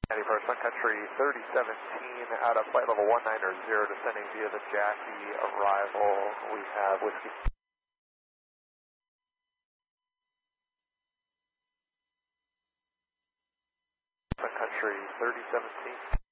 94 Sun Country 3017 out of flight level 190, descending via the Jackie arrival. We have Whiskey. Sun Country 3017.